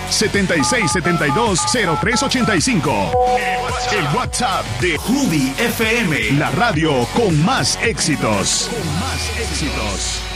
305-7672-0385. El WhatsApp de Ruby FM, la radio con más éxitos. Con más éxitos.